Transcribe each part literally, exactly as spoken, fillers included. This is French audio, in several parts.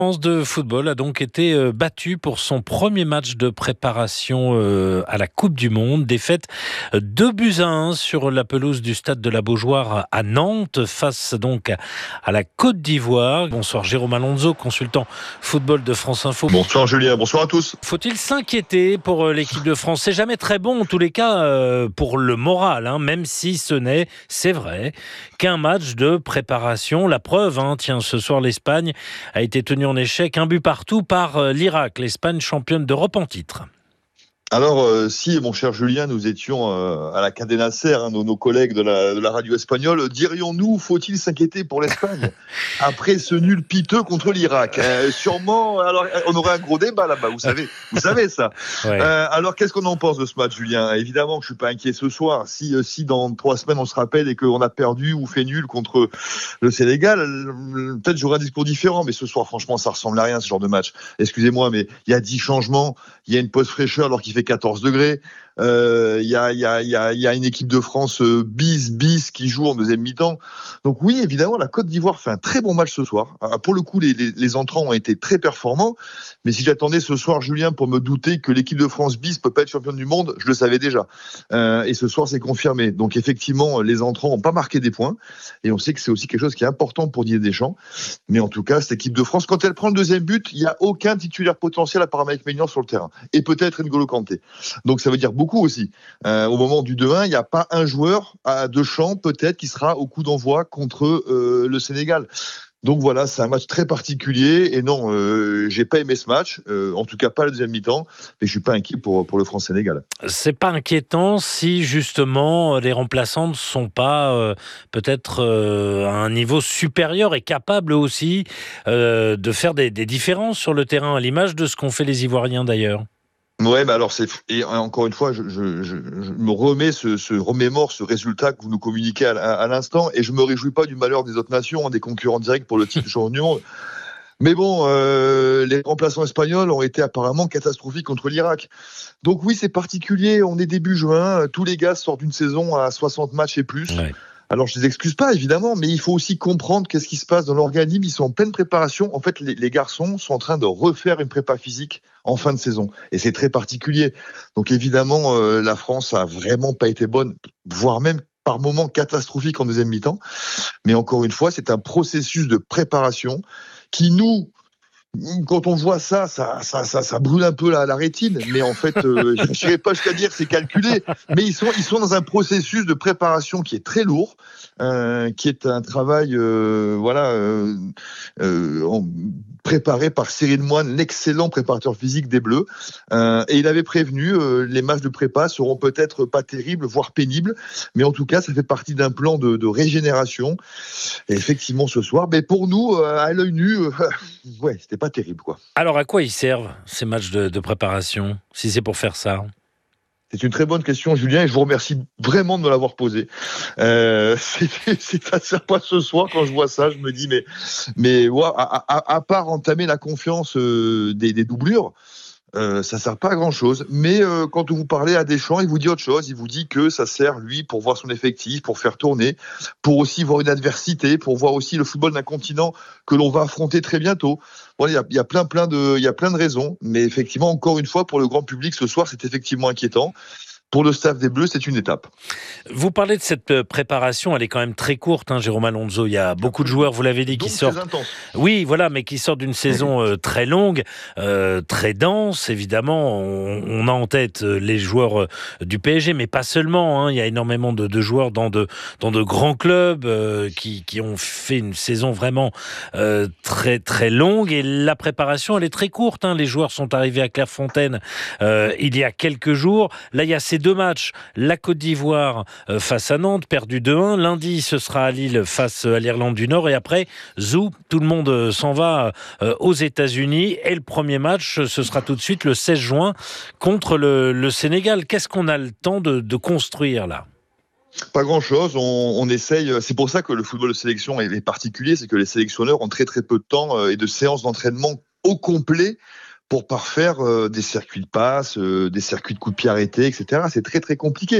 France de football a donc été euh, battue pour son premier match de préparation euh, à la Coupe du Monde. Défaite euh, deux buts à un sur la pelouse du stade de la Beaujoire à Nantes, face donc à la Côte d'Ivoire. Bonsoir Jérôme Alonso, consultant football de France Info. Bonsoir Julien, bonsoir à tous. Faut-il s'inquiéter pour euh, l'équipe de France ? C'est jamais très bon en tous les cas euh, pour le moral, hein, même si ce n'est, c'est vrai, qu'un match de préparation. La preuve, hein, tiens, ce soir l'Espagne a été tenue en échec, un but partout par l'Irak, l'Espagne championne d'Europe en titre. Alors, euh, si, mon cher Julien, nous étions euh, à la Cadena Ser, hein, nos, nos collègues de la, de la radio espagnole, dirions-nous, faut-il s'inquiéter pour l'Espagne après ce nul piteux contre l'Irak ? euh, Sûrement, alors, on aurait un gros débat là-bas, vous savez, vous savez ça. Ouais. Euh, alors, qu'est-ce qu'on en pense de ce match, Julien ? Évidemment que je suis pas inquiet ce soir. Si, euh, si dans trois semaines on se rappelle et qu'on a perdu ou fait nul contre le Sénégal, peut-être j'aurai un discours différent. Mais ce soir, franchement, ça ressemble à rien ce genre de match. Excusez-moi, mais il y a dix changements, il y a une pause fraîcheur alors qu'il fait quatorze degrés. Il euh, y, a, y, a, y, a, y a une équipe de France euh, bis, bis qui joue en deuxième mi-temps. Donc oui, évidemment, la Côte d'Ivoire fait un très bon match ce soir. Alors, pour le coup, les, les, les entrants ont été très performants. Mais si j'attendais ce soir, Julien, pour me douter que l'équipe de France bis peut pas être championne du monde, je le savais déjà. Euh, et ce soir, c'est confirmé. Donc effectivement, les entrants n'ont pas marqué des points. Et on sait que c'est aussi quelque chose qui est important pour Didier Deschamps. Mais en tout cas, cette équipe de France, quand elle prend le deuxième but, il n'y a aucun titulaire potentiel à part Mike Maignan sur le terrain. Et peut-être N'Golo Kanté. Donc ça veut dire beaucoup aussi. Euh, au moment du deux un, il n'y a pas un joueur à deux champs peut-être qui sera au coup d'envoi contre euh, le Sénégal. Donc voilà, c'est un match très particulier. Et non, euh, j'ai pas aimé ce match, euh, en tout cas pas le deuxième mi-temps, mais je suis pas inquiet pour, pour le France-Sénégal. C'est pas inquiétant si justement les remplaçants ne sont pas euh, peut-être euh, à un niveau supérieur et capables aussi euh, de faire des, des différences sur le terrain, à l'image de ce qu'ont fait les Ivoiriens d'ailleurs. Ouais, mais alors c'est et encore une fois, je, je, je, je me remets ce, ce remémore ce résultat que vous nous communiquez à, à, à l'instant, et je me réjouis pas du malheur des autres nations, hein, des concurrents directs pour le titre de champion du monde. Mais bon, euh, les remplaçants espagnols ont été apparemment catastrophiques contre l'Irak. Donc oui, c'est particulier. On est début juin, tous les gars sortent d'une saison à soixante matchs et plus. Ouais. Alors, je ne les excuse pas, évidemment, mais il faut aussi comprendre qu'est-ce qui se passe dans l'organisme. Ils sont en pleine préparation. En fait, les, les garçons sont en train de refaire une prépa physique en fin de saison. Et c'est très particulier. Donc, évidemment, euh, la France a vraiment pas été bonne, voire même par moments catastrophique en deuxième mi-temps. Mais encore une fois, c'est un processus de préparation qui nous... Quand on voit ça, ça, ça, ça, ça brûle un peu la, la rétine. Mais en fait, euh, je n'irai pas jusqu'à dire que c'est calculé. Mais ils sont, ils sont dans un processus de préparation qui est très lourd, euh, qui est un travail, euh, voilà, euh, euh, préparé par Cyril Moine, l'excellent préparateur physique des Bleus. Euh, et il avait prévenu, euh, les matchs de prépa seront peut-être pas terribles, voire pénibles, mais en tout cas, ça fait partie d'un plan de, de régénération. Et effectivement, ce soir, mais pour nous, euh, à l'œil nu, euh, ouais, c'était pas terrible, quoi. Alors, à quoi ils servent, ces matchs de, de préparation, si c'est pour faire ça ? C'est une très bonne question, Julien, et je vous remercie vraiment de me l'avoir posée. Euh, c'est, c'est, ça ne sert pas ce soir, quand je vois ça, je me dis, mais, mais ouais, à, à, à part entamer la confiance euh, des, des doublures, Euh, ça sert pas à grand chose, mais euh, quand vous parlez à Deschamps, il vous dit autre chose. Il vous dit que ça sert lui pour voir son effectif, pour faire tourner, pour aussi voir une adversité, pour voir aussi le football d'un continent que l'on va affronter très bientôt. Voilà, il y a, il y a plein, plein de, il y a plein de raisons, mais effectivement, encore une fois, pour le grand public ce soir, c'est effectivement inquiétant. Pour le staff des Bleus, c'est une étape. Vous parlez de cette préparation, elle est quand même très courte, hein, Jérôme Alonso. Il y a beaucoup de joueurs, vous l'avez dit, Donc, qui sortent. Oui, voilà, mais qui sortent d'une saison euh, très longue, euh, très dense. Évidemment, on, on a en tête les joueurs du P S G, mais pas seulement. Hein. Il y a énormément de, de joueurs dans de, dans de grands clubs euh, qui, qui ont fait une saison vraiment euh, très, très longue. Et la préparation, elle est très courte. Hein. Les joueurs sont arrivés à Clairefontaine euh, il y a quelques jours. Là, il y a ces deux matchs, la Côte d'Ivoire euh, face à Nantes, perdu deux un. Lundi, ce sera à Lille face à l'Irlande du Nord. Et après, zou, tout le monde euh, s'en va euh, aux États-Unis. Et le premier match, ce sera tout de suite le seize juin contre le, le Sénégal. Qu'est-ce qu'on a le temps de, de construire là ? Pas grand-chose, on, on essaye, c'est pour ça que le football de sélection est, est particulier, c'est que les sélectionneurs ont très très peu de temps euh, et de séances d'entraînement au complet pour parfaire euh, des circuits de passe, euh, des circuits de coups de pied arrêtés, et cetera. C'est très très compliqué.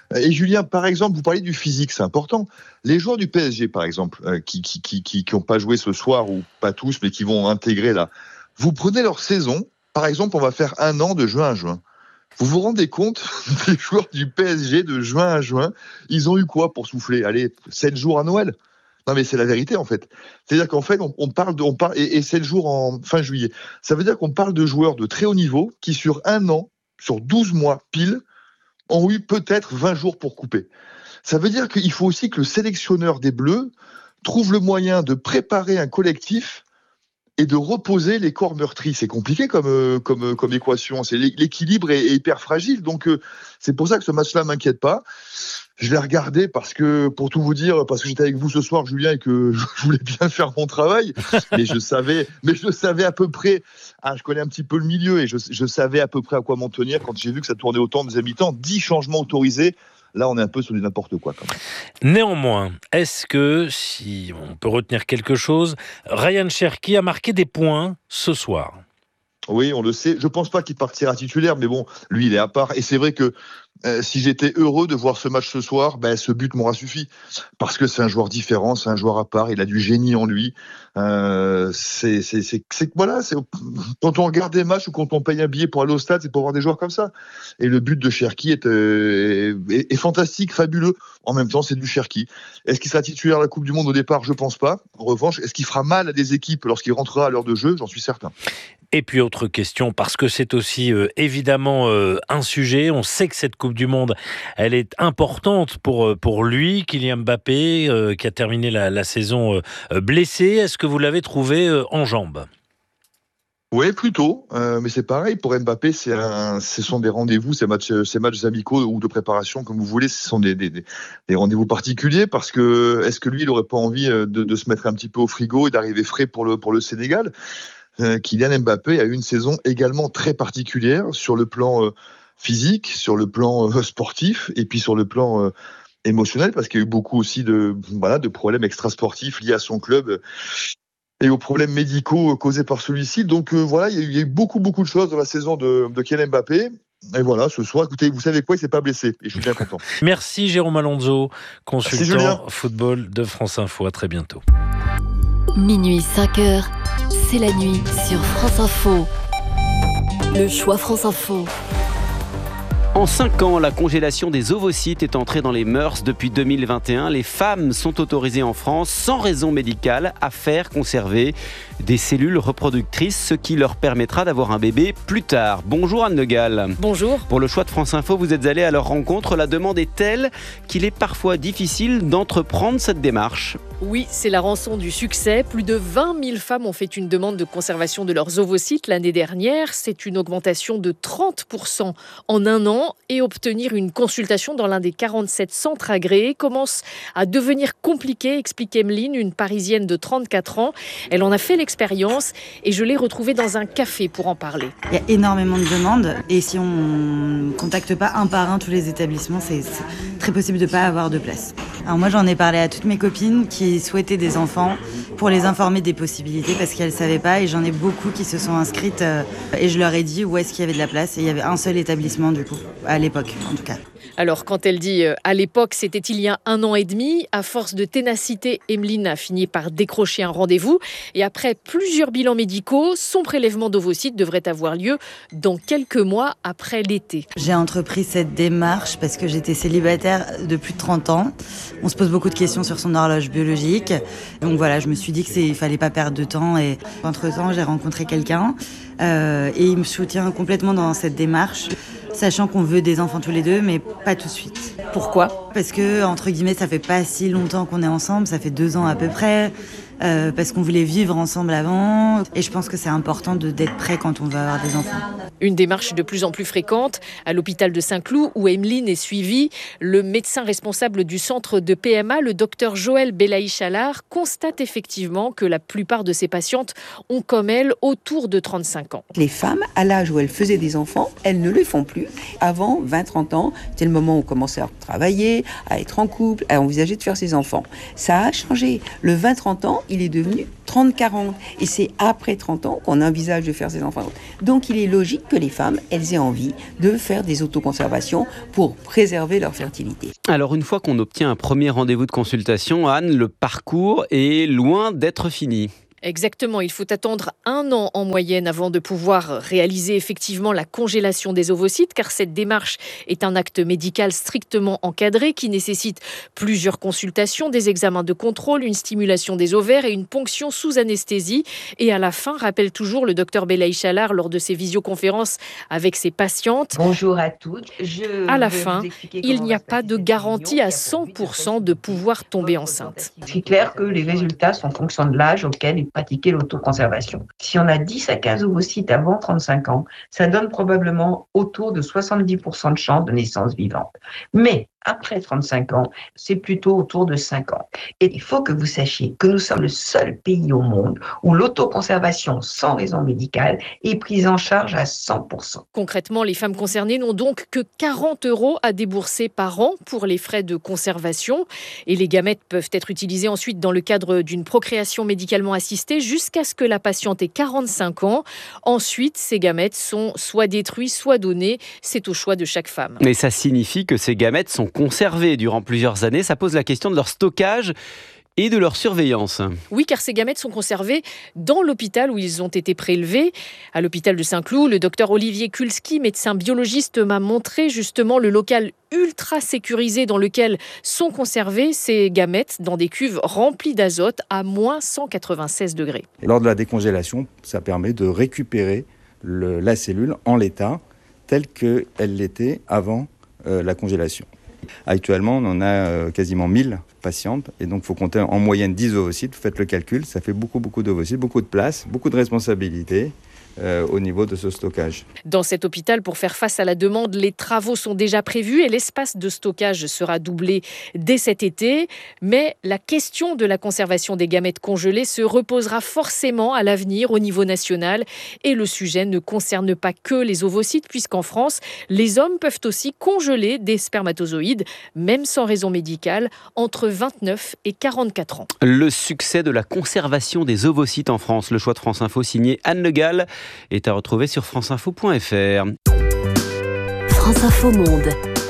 Et Julien, par exemple, vous parlez du physique, c'est important. Les joueurs du P S G, par exemple, euh, qui qui qui qui qui ont pas joué ce soir, ou pas tous, mais qui vont intégrer là. Vous prenez leur saison, par exemple, on va faire un an de juin à juin. Vous vous rendez compte des joueurs du P S G de juin à juin, ils ont eu quoi pour souffler? Allez, sept jours à Noël. Non, mais c'est la vérité, en fait. C'est-à-dire qu'en fait, on, on parle de, on parle, et, et sept jours en fin juillet. Ça veut dire qu'on parle de joueurs de très haut niveau qui, sur un an, sur douze mois pile, ont eu peut-être vingt jours pour couper. Ça veut dire qu'il faut aussi que le sélectionneur des Bleus trouve le moyen de préparer un collectif et de reposer les corps meurtris. C'est compliqué comme, comme, comme équation. C'est, l'équilibre est, est hyper fragile. Donc, c'est pour ça que ce match-là ne m'inquiète pas. Je l'ai regardé parce que, pour tout vous dire, parce que j'étais avec vous ce soir, Julien, et que je voulais bien faire mon travail, mais je savais, mais je savais à peu près, ah, je connais un petit peu le milieu, et je, je savais à peu près à quoi m'en tenir quand j'ai vu que ça tournait autant de deuxième mi-temps, dix changements autorisés. Là, on est un peu sur du n'importe quoi, quand même. Néanmoins, est-ce que, si on peut retenir quelque chose, Ryan Cherki a marqué des points ce soir? Oui, on le sait. Je pense pas qu'il partira titulaire, mais bon, lui, il est à part. Et c'est vrai que euh, si j'étais heureux de voir ce match ce soir, ben, ce but m'aura suffi. Parce que c'est un joueur différent, c'est un joueur à part, il a du génie en lui. Euh, c'est, c'est, c'est, c'est, voilà, c'est, quand on regarde des matchs ou quand on paye un billet pour aller au stade, c'est pour voir des joueurs comme ça. Et le but de Cherki est, euh, est, est fantastique, fabuleux. En même temps, c'est du Cherki. Est-ce qu'il sera titulaire à la Coupe du Monde au départ? Je pense pas. En revanche, est-ce qu'il fera mal à des équipes lorsqu'il rentrera à l'heure de jeu? J'en suis certain. Et puis autre question, parce que c'est aussi euh, évidemment euh, un sujet, on sait que cette Coupe du Monde, elle est importante pour, pour lui, Kylian Mbappé, euh, qui a terminé la, la saison euh, blessé. Est-ce que vous l'avez trouvé euh, en jambes? Oui, plutôt, euh, mais c'est pareil, pour Mbappé, c'est un, ce sont des rendez-vous, ces matchs, ces matchs amicaux ou de préparation, comme vous voulez, ce sont des, des, des rendez-vous particuliers, parce que est-ce que lui, il n'aurait pas envie de, de se mettre un petit peu au frigo et d'arriver frais pour le, pour le Sénégal? Euh, Kylian Mbappé a eu une saison également très particulière sur le plan euh, physique, sur le plan euh, sportif et puis sur le plan euh, émotionnel, parce qu'il y a eu beaucoup aussi de, voilà, de problèmes extrasportifs liés à son club euh, et aux problèmes médicaux euh, causés par celui-ci. Donc euh, voilà, il y, a eu, il y a eu beaucoup beaucoup de choses dans la saison de, de Kylian Mbappé. Et voilà, ce soir, écoutez, vous savez quoi, il s'est pas blessé et je suis bien content. Merci Jérôme Alonso, consultant football de France Info. À très bientôt. Minuit cinq heures, c'est la nuit sur France Info. Le choix France Info. En cinq ans, la congélation des ovocytes est entrée dans les mœurs depuis deux mille vingt et un. Les femmes sont autorisées en France, sans raison médicale, à faire conserver des cellules reproductrices, ce qui leur permettra d'avoir un bébé plus tard. Bonjour Anne Le Gall. Bonjour. Pour le choix de France Info, vous êtes allée à leur rencontre. La demande est telle qu'il est parfois difficile d'entreprendre cette démarche. Oui, c'est la rançon du succès. Plus de vingt mille femmes ont fait une demande de conservation de leurs ovocytes l'année dernière. C'est une augmentation de trente pour cent en un an. Et obtenir une consultation dans l'un des quarante-sept centres agréés commence à devenir compliqué, explique Emeline, une Parisienne de trente-quatre ans. Elle en a fait l'expérience et je l'ai retrouvée dans un café pour en parler. Il y a énormément de demandes et si on ne contacte pas un par un tous les établissements, c'est, c'est très possible de ne pas avoir de place. Alors moi, j'en ai parlé à toutes mes copines qui souhaitaient des enfants pour les informer des possibilités parce qu'elles ne savaient pas et j'en ai beaucoup qui se sont inscrites et je leur ai dit où est-ce qu'il y avait de la place et il y avait un seul établissement du coup. À l'époque, en tout cas. Alors, quand elle dit euh, à l'époque, c'était il y a un an et demi, à force de ténacité, Emeline a fini par décrocher un rendez-vous. Et après plusieurs bilans médicaux, son prélèvement d'ovocytes devrait avoir lieu dans quelques mois après l'été. J'ai entrepris cette démarche parce que j'étais célibataire de plus de trente ans. On se pose beaucoup de questions sur son horloge biologique. Donc voilà, je me suis dit qu'il ne fallait pas perdre de temps. Et entre-temps, j'ai rencontré quelqu'un euh, et il me soutient complètement dans cette démarche. Sachant qu'on veut des enfants tous les deux, mais pas tout de suite. Pourquoi ? Parce que, entre guillemets, ça fait pas si longtemps qu'on est ensemble, ça fait deux ans à peu près, euh, parce qu'on voulait vivre ensemble avant, et je pense que c'est important de, d'être prêt quand on veut avoir des enfants. Une démarche de plus en plus fréquente à l'hôpital de Saint-Cloud, où Emeline est suivie. Le médecin responsable du centre de P M A, le docteur Joël Belaïch-Allard, constate effectivement que la plupart de ses patientes ont comme elle autour de trente-cinq ans. Les femmes, à l'âge où elles faisaient des enfants, elles ne le font plus. Avant, vingt trente ans, c'était le moment où on commençait à travailler, à être en couple, à envisager de faire ses enfants. Ça a changé. Le vingt trente ans, il est devenu trente quarante. Et c'est après trente ans qu'on envisage de faire ces enfants. Donc il est logique que les femmes, elles aient envie de faire des autoconservations pour préserver leur fertilité. Alors une fois qu'on obtient un premier rendez-vous de consultation, Anne, le parcours est loin d'être fini. Exactement, il faut attendre un an en moyenne avant de pouvoir réaliser effectivement la congélation des ovocytes, car cette démarche est un acte médical strictement encadré qui nécessite plusieurs consultations, des examens de contrôle, une stimulation des ovaires et une ponction sous anesthésie. Et à la fin, rappelle toujours le docteur Belaï Chalard lors de ses visioconférences avec ses patientes. Bonjour à toutes. Je à la fin, il n'y a pas de garantie à cent pour cent de pouvoir tomber enceinte. C'est clair que les résultats sont en fonction de l'âge auquel il pratiquer l'autoconservation. Si on a dix à quinze ovocytes avant trente-cinq ans, ça donne probablement autour de soixante-dix pour cent de chances de naissance vivante. Mais après trente-cinq ans, c'est plutôt autour de cinq ans. Et il faut que vous sachiez que nous sommes le seul pays au monde où l'autoconservation sans raison médicale est prise en charge à cent pour cent. Concrètement, les femmes concernées n'ont donc que quarante euros à débourser par an pour les frais de conservation. Et les gamètes peuvent être utilisées ensuite dans le cadre d'une procréation médicalement assistée jusqu'à ce que la patiente ait quarante-cinq ans. Ensuite, ces gamètes sont soit détruits, soit donnés. C'est au choix de chaque femme. Mais ça signifie que ces gamètes sont conservées durant plusieurs années. Ça pose la question de leur stockage et de leur surveillance. Oui, car ces gamètes sont conservées dans l'hôpital où ils ont été prélevés. À l'hôpital de Saint-Cloud, le docteur Olivier Kulski, médecin biologiste, m'a montré justement le local ultra sécurisé dans lequel sont conservées ces gamètes dans des cuves remplies d'azote à moins cent quatre-vingt-seize degrés. Et lors de la décongélation, ça permet de récupérer le, la cellule en l'état tel qu'elle l'était avant euh, la congélation. Actuellement, on en a euh, quasiment mille patientes et donc il faut compter en moyenne dix ovocytes. Vous faites le calcul, ça fait beaucoup, beaucoup d'ovocytes, beaucoup de place, beaucoup de responsabilités. Euh, au niveau de ce stockage. Dans cet hôpital, pour faire face à la demande, les travaux sont déjà prévus et l'espace de stockage sera doublé dès cet été. Mais la question de la conservation des gamètes congelées se reposera forcément à l'avenir au niveau national. Et le sujet ne concerne pas que les ovocytes, puisqu'en France, les hommes peuvent aussi congeler des spermatozoïdes, même sans raison médicale, entre vingt-neuf et quarante-quatre ans. Le succès de la conservation des ovocytes en France, le choix de France Info signé Anne Le Gall, est à retrouver sur franceinfo point f r. France Info Monde.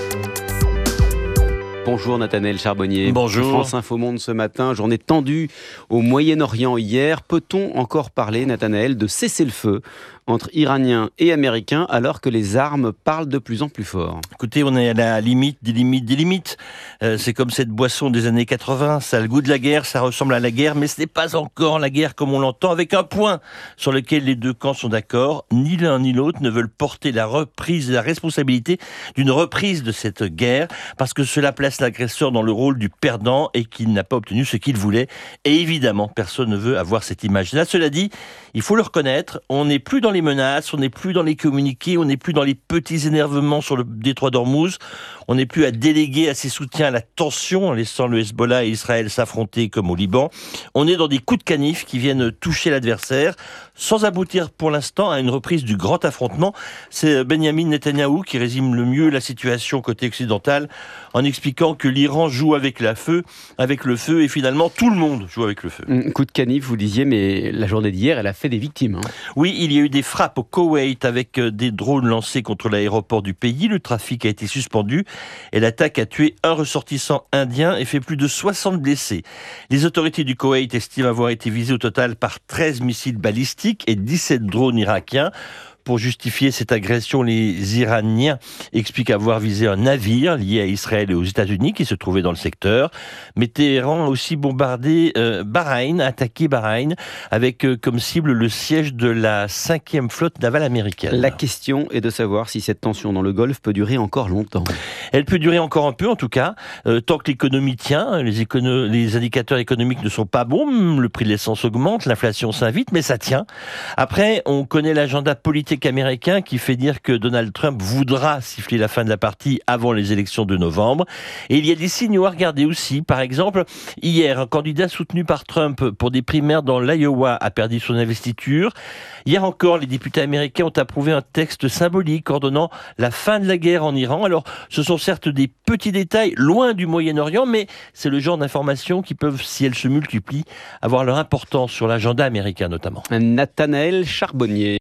Bonjour Nathanaël Charbonnier. Bonjour. France Info Monde ce matin, journée tendue au Moyen-Orient hier. Peut-on encore parler, Nathanaël, de cessez-le-feu entre Iraniens et Américains alors que les armes parlent de plus en plus fort? Écoutez, on est à la limite des limites des limites. Euh, c'est comme cette boisson des années quatre-vingts. Ça a le goût de la guerre, ça ressemble à la guerre, mais ce n'est pas encore la guerre comme on l'entend, avec un point sur lequel les deux camps sont d'accord. Ni l'un ni l'autre ne veulent porter la reprise, la responsabilité d'une reprise de cette guerre, parce que cela place l'agresseur dans le rôle du perdant et qu'il n'a pas obtenu ce qu'il voulait. Et évidemment, personne ne veut avoir cette image-là. Cela dit, il faut le reconnaître, on n'est plus dans les menaces, on n'est plus dans les communiqués, on n'est plus dans les petits énervements sur le détroit d'Ormuz, on n'est plus à déléguer à ses soutiens la tension en laissant le Hezbollah et Israël s'affronter comme au Liban. On est dans des coups de canif qui viennent toucher l'adversaire sans aboutir pour l'instant à une reprise du grand affrontement. C'est Benyamin Netanyahou qui résume le mieux la situation côté occidental en expliquant que l'Iran joue avec la feu, avec le feu et finalement tout le monde joue avec le feu. Coup de canif, vous disiez, mais la journée d'hier, elle a fait des victimes. Hein. Oui, il y a eu des frappes au Koweït avec des drones lancés contre l'aéroport du pays. Le trafic a été suspendu et l'attaque a tué un ressortissant indien et fait plus de soixante blessés. Les autorités du Koweït estiment avoir été visées au total par treize missiles balistiques et dix-sept drones irakiens. Pour justifier cette agression, les Iraniens expliquent avoir visé un navire lié à Israël et aux États-Unis qui se trouvait dans le secteur. Mais Téhéran a aussi bombardé euh, Bahreïn, attaqué Bahreïn, avec euh, comme cible le siège de la cinquième flotte navale américaine. La question est de savoir si cette tension dans le Golfe peut durer encore longtemps. Elle peut durer encore un peu, en tout cas, euh, tant que l'économie tient. Les, écono- les indicateurs économiques ne sont pas bons, le prix de l'essence augmente, l'inflation s'invite, mais ça tient. Après, on connaît l'agenda politique politique américain qui fait dire que Donald Trump voudra siffler la fin de la partie avant les élections de novembre. Et il y a des signaux à regarder aussi. Par exemple, hier, un candidat soutenu par Trump pour des primaires dans l'Iowa a perdu son investiture. Hier encore, les députés américains ont approuvé un texte symbolique ordonnant la fin de la guerre en Iran. Alors, ce sont certes des petits détails loin du Moyen-Orient, mais c'est le genre d'informations qui peuvent, si elles se multiplient, avoir leur importance sur l'agenda américain notamment. Nathanaël Charbonnier.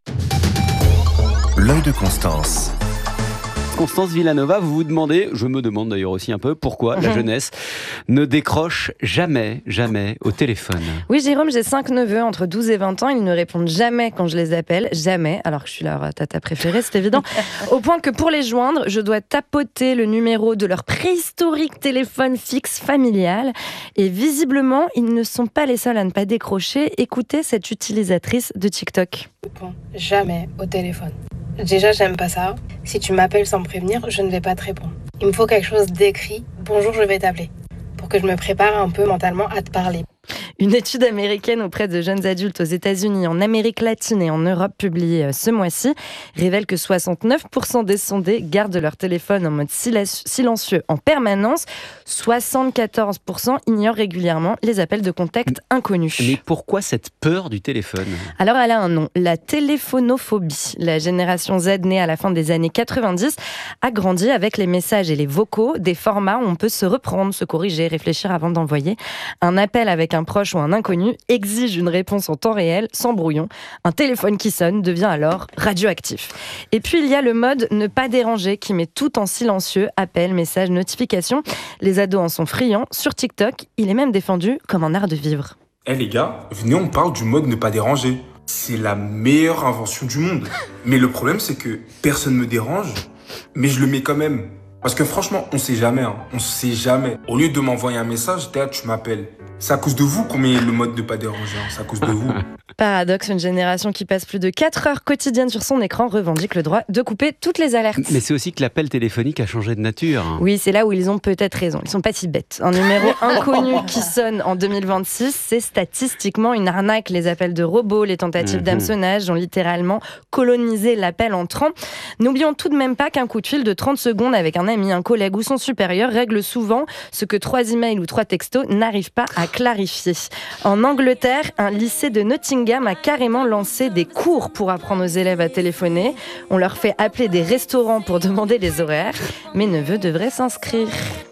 L'œil de Constance. Constance Villanova, vous vous demandez, je me demande d'ailleurs aussi un peu, pourquoi la jeunesse ne décroche jamais, jamais au téléphone. Oui, Jérôme, j'ai cinq neveux entre douze et vingt ans. Ils ne répondent jamais quand je les appelle, jamais, alors que je suis leur tata préférée, c'est évident. Au point que pour les joindre, je dois tapoter le numéro de leur préhistorique téléphone fixe familial. Et visiblement, ils ne sont pas les seuls à ne pas décrocher. Écoutez cette utilisatrice de TikTok. Je réponds jamais au téléphone. Déjà, j'aime pas ça. Si tu m'appelles sans me prévenir, je ne vais pas te répondre. Il me faut quelque chose d'écrit. Bonjour, je vais t'appeler. Pour que je me prépare un peu mentalement à te parler. Une étude américaine auprès de jeunes adultes aux États-Unis, en Amérique latine et en Europe, publiée ce mois-ci, révèle que soixante-neuf pour cent des sondés gardent leur téléphone en mode silencieux en permanence. soixante-quatorze pour cent ignorent régulièrement les appels de contact inconnus. Mais pourquoi cette peur du téléphone ? Alors, elle a un nom, la téléphonophobie. La génération Z, née à la fin des années quatre-vingt-dix, a grandi avec les messages et les vocaux, des formats où on peut se reprendre, se corriger, réfléchir avant d'envoyer. Un appel avec un proche ou un inconnu exige une réponse en temps réel, sans brouillon. Un téléphone qui sonne devient alors radioactif. Et puis il y a le mode ne pas déranger qui met tout en silencieux, appels, messages, notifications. Les ados en sont friands. Sur TikTok, il est même défendu comme un art de vivre. Eh hey les gars, venez on parle du mode ne pas déranger. C'est la meilleure invention du monde. Mais le problème c'est que personne me dérange, mais je le mets quand même. Parce que franchement, on sait jamais, hein. on sait jamais. Au lieu de m'envoyer un message, tu m'appelles. C'est à cause de vous qu'on met le mode de pas déranger, hein. C'est à cause de vous. Paradoxe, une génération qui passe plus de quatre heures quotidiennes sur son écran revendique le droit de couper toutes les alertes. Mais c'est aussi que l'appel téléphonique a changé de nature. Oui, c'est là où ils ont peut-être raison. Ils sont pas si bêtes. Un numéro inconnu qui sonne en deux mille vingt-six, c'est statistiquement une arnaque. Les appels de robots, les tentatives mmh. d'hameçonnage ont littéralement colonisé l'appel entrant. N'oublions tout de même pas qu'un coup de fil de trente secondes avec un ami, un collègue ou son supérieur règle souvent ce que trois emails ou trois textos n'arrivent pas à clarifier. En Angleterre, un lycée de Nottingham a carrément lancé des cours pour apprendre aux élèves à téléphoner. On leur fait appeler des restaurants pour demander les horaires. Mes neveux devraient s'inscrire.